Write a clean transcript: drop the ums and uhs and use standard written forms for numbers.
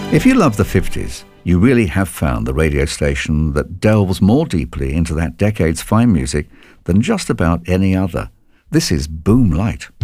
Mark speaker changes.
Speaker 1: If you love the 50s, you really have found the radio station that delves more deeply into that decade's fine music than just about any other. This is Boom Light.